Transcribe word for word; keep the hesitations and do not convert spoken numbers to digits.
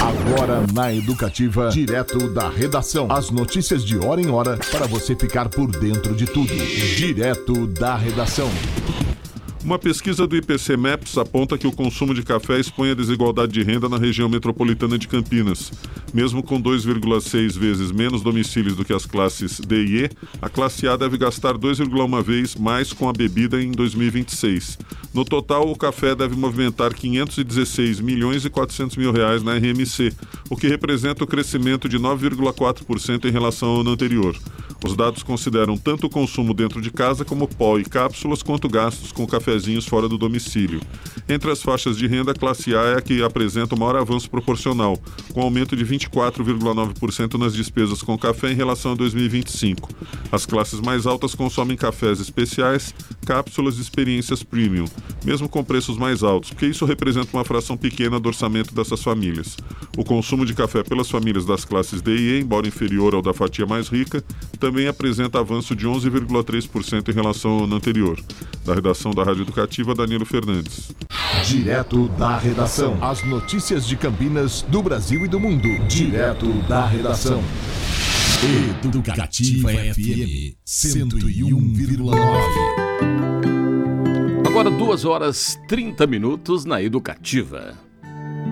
Agora na Educativa, direto da redação. As notícias de hora em hora para você ficar por dentro de tudo. Direto da redação. Uma pesquisa do I P C Maps aponta que o consumo de café expõe a desigualdade de renda na região metropolitana de Campinas. Mesmo com dois vírgula seis vezes menos domicílios do que as classes D e E, a classe A deve gastar dois vírgula um vezes mais com a bebida em dois mil e vinte e seis. No total, o café deve movimentar quinhentos e dezesseis milhões e quatrocentos mil reais na R M C, o que representa o crescimento de nove vírgula quatro por cento em relação ao ano anterior. Os dados consideram tanto o consumo dentro de casa como pó e cápsulas, quanto gastos com cafezinhos fora do domicílio. Entre as faixas de renda, a classe A é a que apresenta o maior avanço proporcional, com aumento de vinte e quatro vírgula nove por cento nas despesas com café em relação a dois mil e vinte e cinco. As classes mais altas consomem cafés especiais, cápsulas e experiências premium, mesmo com preços mais altos, porque isso representa uma fração pequena do orçamento dessas famílias. O consumo de café pelas famílias das classes D e E, embora inferior ao da fatia mais rica, também apresenta avanço de onze vírgula três por cento em relação ao ano anterior. Da redação da Rádio Educativa, Danilo Fernandes. Direto da redação. As notícias de Campinas, do Brasil e do mundo. Direto da redação. Educativa F M cento e um vírgula nove. Agora duas horas e trinta minutos na Educativa.